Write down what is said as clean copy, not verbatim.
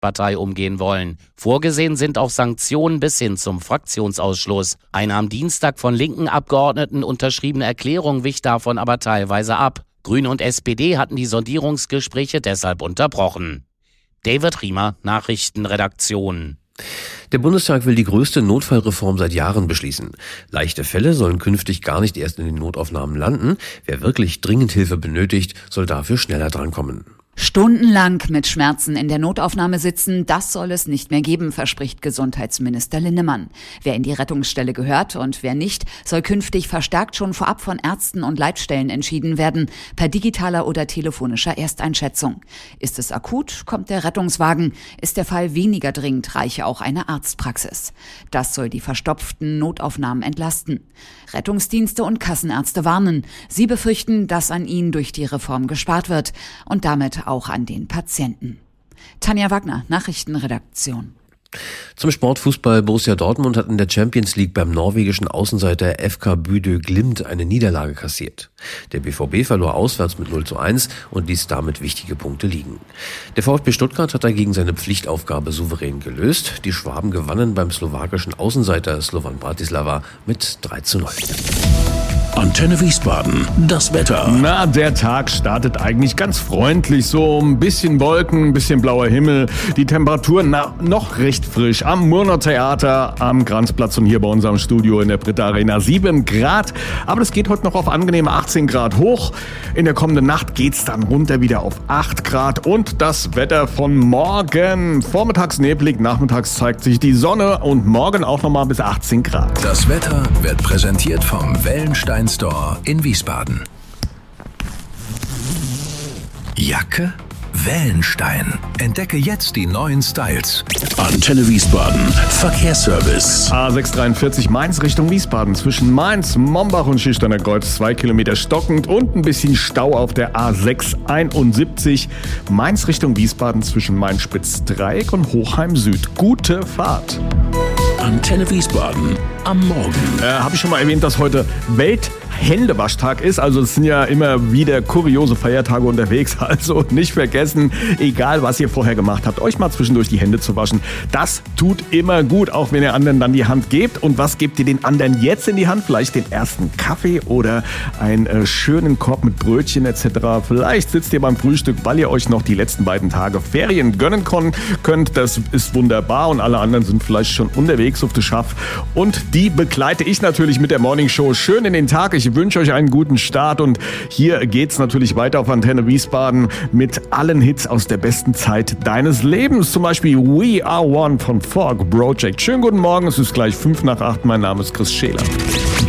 Partei umgehen wollen. Vorgesehen sind auch Sanktionen bis hin zum Fraktionsausschluss. Eine am Dienstag von linken Abgeordneten unterschriebene Erklärung wich davon aber teilweise ab. Grüne und SPD hatten die Sondierungsgespräche deshalb unterbrochen. David Riemer, Nachrichtenredaktion. Der Bundestag will die größte Notfallreform seit Jahren beschließen. Leichte Fälle sollen künftig gar nicht erst in den Notaufnahmen landen. Wer wirklich dringend Hilfe benötigt, soll dafür schneller drankommen. Stundenlang mit Schmerzen in der Notaufnahme sitzen, das soll es nicht mehr geben, verspricht Gesundheitsminister Linnemann. Wer in die Rettungsstelle gehört und wer nicht, soll künftig verstärkt schon vorab von Ärzten und Leitstellen entschieden werden, per digitaler oder telefonischer Ersteinschätzung. Ist es akut, kommt der Rettungswagen. Ist der Fall weniger dringend, reiche auch eine Arztpraxis. Das soll die verstopften Notaufnahmen entlasten. Rettungsdienste und Kassenärzte warnen. Sie befürchten, dass an ihnen durch die Reform gespart wird und damit auch an den Patienten. Tanja Wagner, Nachrichtenredaktion. Zum Sportfußball: Borussia Dortmund hat in der Champions League beim norwegischen Außenseiter FK Bodø Glimt eine Niederlage kassiert. Der BVB verlor auswärts mit 0:1 und ließ damit wichtige Punkte liegen. Der VfB Stuttgart hat dagegen seine Pflichtaufgabe souverän gelöst. Die Schwaben gewannen beim slowakischen Außenseiter Slovan Bratislava mit 3:0. Antenne Wiesbaden, das Wetter. Na, der Tag startet eigentlich ganz freundlich. So ein bisschen Wolken, ein bisschen blauer Himmel. Die Temperatur noch recht frisch. Am Murnau Theater, am Kranzplatz und hier bei unserem Studio in der Britta Arena 7 Grad. Aber das geht heute noch auf angenehme 18 Grad hoch. In der kommenden Nacht geht's dann runter wieder auf 8 Grad. Und das Wetter von morgen. Vormittags neblig, nachmittags zeigt sich die Sonne und morgen auch nochmal bis 18 Grad. Das Wetter wird präsentiert vom Wellenstein Store in Wiesbaden. Jacke? Wellenstein. Entdecke jetzt die neuen Styles. Antenne Wiesbaden. Verkehrsservice. A643 Mainz Richtung Wiesbaden. Zwischen Mainz, Mombach und Schüchterner Kreuz 2 Kilometer stockend und ein bisschen Stau auf der A671. Mainz Richtung Wiesbaden zwischen Main-Spitz-Dreieck und Hochheim Süd. Gute Fahrt. Antenne Wiesbaden am Morgen. Habe ich schon mal erwähnt, dass heute Welthändewaschtag ist. Also es sind ja immer wieder kuriose Feiertage unterwegs. Also nicht vergessen, egal was ihr vorher gemacht habt, euch mal zwischendurch die Hände zu waschen. Das tut immer gut, auch wenn ihr anderen dann die Hand gebt. Und was gebt ihr den anderen jetzt in die Hand? Vielleicht den ersten Kaffee oder einen schönen Korb mit Brötchen etc. Vielleicht sitzt ihr beim Frühstück, weil ihr euch noch die letzten beiden Tage Ferien gönnen könnt. Das ist wunderbar und alle anderen sind vielleicht schon unterwegs auf das Schaff. Und die begleite ich natürlich mit der Morning Show schön in den Tag. Ich wünsche euch einen guten Start und hier geht's natürlich weiter auf Antenne Wiesbaden mit allen Hits aus der besten Zeit deines Lebens. Zum Beispiel We Are One von Fog Project. Schönen guten Morgen, es ist gleich 7:55. Mein Name ist Chris Scheler.